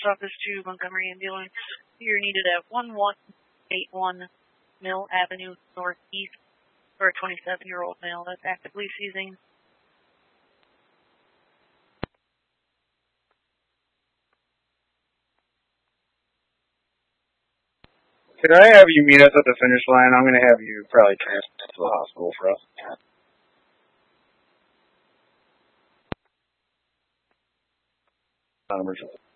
Sheriff's Office to Montgomery Ambulance. You're needed at 1181 Mill Avenue Northeast for a 27-year-old male that's actively seizing. Could I have you meet us at the finish line? I'm going to have you probably transferred to the hospital for us. Emergency.